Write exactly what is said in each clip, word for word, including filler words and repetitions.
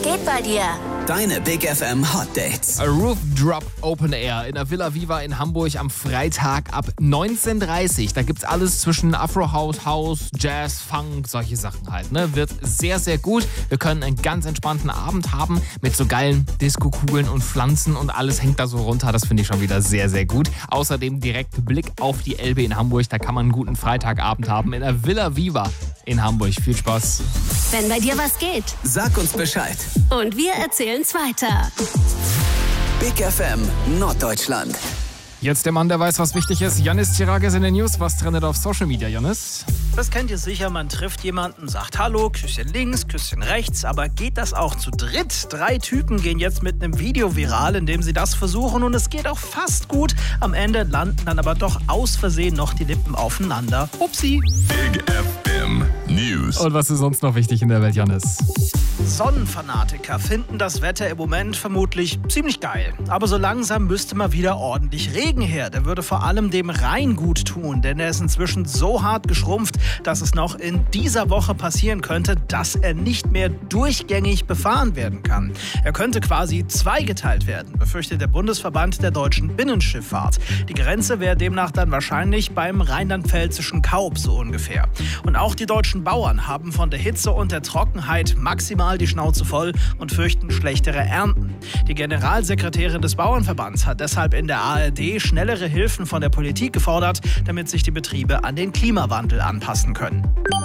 geht bei dir? Deine Big F M Hot Dates. A Roof Drop Open Air in der Villa Viva in Hamburg am Freitag ab neunzehn Uhr dreißig. Da gibt's alles zwischen Afro House, House, Jazz, Funk, solche Sachen halt. Ne? Wird sehr, sehr gut. Wir können einen ganz entspannten Abend haben mit so geilen Disco-Kugeln und Pflanzen und alles hängt da so runter. Das finde ich schon wieder sehr, sehr gut. Außerdem direkt Blick auf die Elbe in Hamburg. Da kann man einen guten Freitagabend haben in der Villa Viva in Hamburg. Viel Spaß. Wenn bei dir was geht. Sag uns Bescheid. Und wir erzählen's weiter. Big F M Norddeutschland. Jetzt der Mann, der weiß, was wichtig ist. Yannis Chirages in den News. Was trendet auf Social Media, Yannis? Das kennt ihr sicher, man trifft jemanden, sagt Hallo, Küsschen links, Küsschen rechts, aber geht das auch zu dritt? Drei Typen gehen jetzt mit einem Video viral, in dem sie das versuchen und es geht auch fast gut. Am Ende landen dann aber doch aus Versehen noch die Lippen aufeinander. Upsi. Big F M News. Und was ist sonst noch wichtig in der Welt, Yannis? Sonnenfanatiker finden das Wetter im Moment vermutlich ziemlich geil. Aber so langsam müsste mal wieder ordentlich Regen her. Der würde vor allem dem Rhein gut tun, denn er ist inzwischen so hart geschrumpft, dass es noch in dieser Woche passieren könnte, dass er nicht mehr durchgängig befahren werden kann. Er könnte quasi zweigeteilt werden, befürchtet der Bundesverband der deutschen Binnenschifffahrt. Die Grenze wäre demnach dann wahrscheinlich beim rheinland-pfälzischen Kaub so ungefähr. Und auch die deutschen Bauern haben von der Hitze und der Trockenheit maximal die Schnauze voll und fürchten schlechtere Ernten. Die Generalsekretärin des Bauernverbands hat deshalb in der A R D schnellere Hilfen von der Politik gefordert, damit sich die Betriebe an den Klimawandel anpassen können.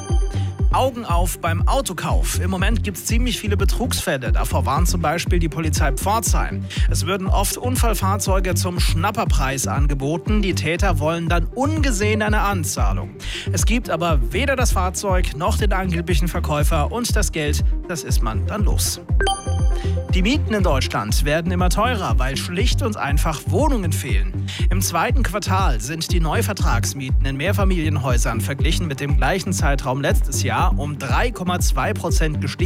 Augen auf beim Autokauf. Im Moment gibt es ziemlich viele Betrugsfälle. Davor warnt zum Beispiel die Polizei Pforzheim. Es würden oft Unfallfahrzeuge zum Schnapperpreis angeboten. Die Täter wollen dann ungesehen eine Anzahlung. Es gibt aber weder das Fahrzeug noch den angeblichen Verkäufer und das Geld, das ist man dann los. Die Mieten in Deutschland werden immer teurer, weil schlicht und einfach Wohnungen fehlen. Im zweiten Quartal sind die Neuvertragsmieten in Mehrfamilienhäusern verglichen mit dem gleichen Zeitraum letztes Jahr um drei Komma zwei Prozent gestiegen.